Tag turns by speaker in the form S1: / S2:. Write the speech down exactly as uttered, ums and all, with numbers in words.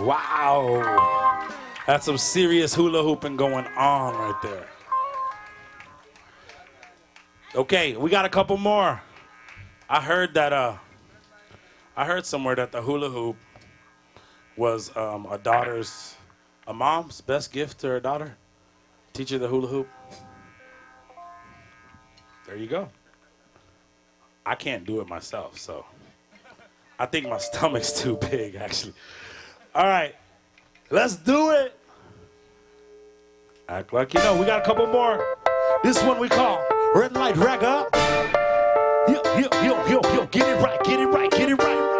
S1: Wow. That's some serious hula hooping going on right there. Okay, we got a couple more. I heard that, uh, I heard somewhere that the hula hoop was um, a daughter's, a mom's best gift to her daughter. Teach her the hula hoop. There you go. I can't do it myself, so I think my stomach's too big, actually. All right, let's do it. Act like you know. We got a couple more. This one we call Red Light Ragga. Yo, yo, yo, yo, yo, get it right, get it right, get it right.